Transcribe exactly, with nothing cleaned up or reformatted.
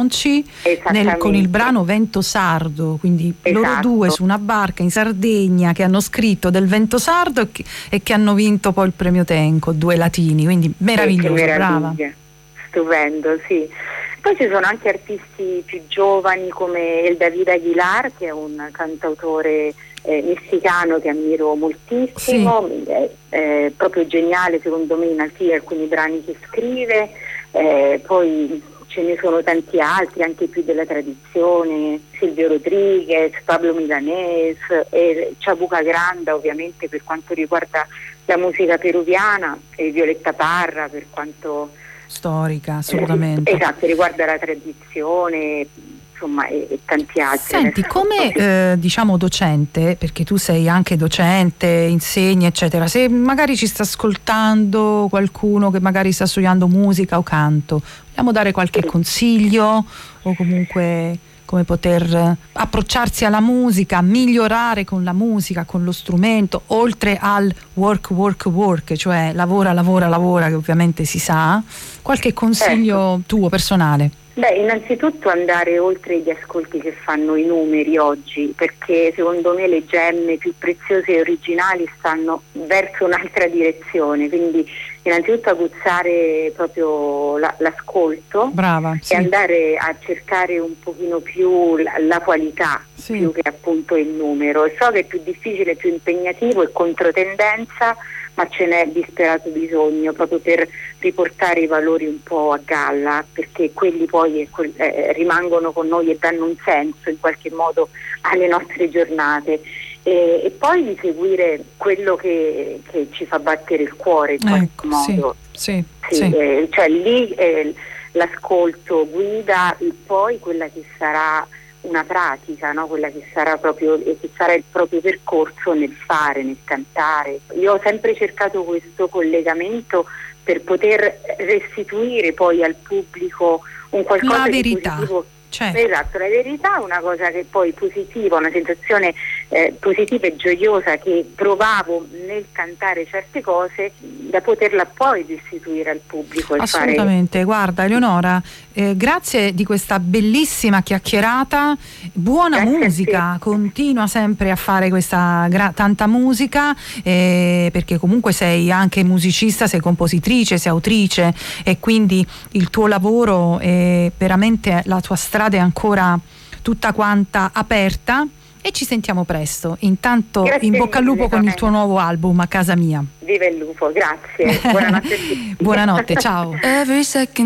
Conci nel, con il brano Vento Sardo, quindi esatto. Loro due su una barca in Sardegna che hanno scritto del vento sardo e che, e che hanno vinto poi il premio Tenco, due latini, quindi meraviglioso, brava. Stupendo, sì. Poi ci sono anche artisti più giovani come El David Aguilar, che è un cantautore eh, messicano che ammiro moltissimo, sì. è, è proprio geniale secondo me in alcuni, alcuni brani che scrive, eh, poi ce ne sono tanti altri anche più della tradizione, Silvio Rodriguez, Pablo Milanés, e Chabuca Granda ovviamente per quanto riguarda la musica peruviana, e Violetta Parra per quanto storica, assolutamente. Eh, esatto, riguarda la tradizione, insomma, e, e tanti altri. Senti, come eh, diciamo docente, perché tu sei anche docente, insegni, eccetera, se magari ci sta ascoltando qualcuno che magari sta studiando musica o canto, vogliamo dare qualche sì. consiglio o comunque come poter approcciarsi alla musica, migliorare con la musica, con lo strumento, oltre al work, work, work, cioè lavora, lavora, lavora, che ovviamente si sa. Qualche consiglio ecco. tuo personale? Beh, innanzitutto andare oltre gli ascolti che fanno i numeri oggi, perché secondo me le gemme più preziose e originali stanno verso un'altra direzione, quindi innanzitutto aguzzare proprio la, l'ascolto. Brava, e sì. andare a cercare un pochino più la, la qualità sì. più che appunto il numero. E so che è più difficile, più impegnativo e controtendenza, ma ce n'è disperato bisogno proprio per riportare i valori un po' a galla, perché quelli poi eh, rimangono con noi e danno un senso in qualche modo alle nostre giornate. E, e poi di seguire quello che, che ci fa battere il cuore in qualche ecco, modo. Sì, sì, sì, sì. Eh, cioè lì eh, l'ascolto guida, e poi quella che sarà una pratica, no? Quella che sarà proprio che sarà il proprio percorso nel fare, nel cantare. Io ho sempre cercato questo collegamento per poter restituire poi al pubblico un qualcosa la di verità. positivo. Certo. Esatto, la verità è una cosa che poi positiva, una sensazione eh, positiva e gioiosa che provavo nel cantare certe cose, da poterla poi restituire al pubblico. Assolutamente, fare... guarda Eleonora, eh, grazie di questa bellissima chiacchierata, buona grazie musica, continua sempre a fare questa gra- tanta musica, eh, perché comunque sei anche musicista, sei compositrice, sei autrice e quindi il tuo lavoro è veramente, la tua strada è ancora tutta quanta aperta e ci sentiamo presto. Intanto grazie in bocca al lupo mille, con il tuo nuovo album A Casa Mia. Viva il lupo, grazie. Buonanotte a tutti. Buonanotte, ciao. Every second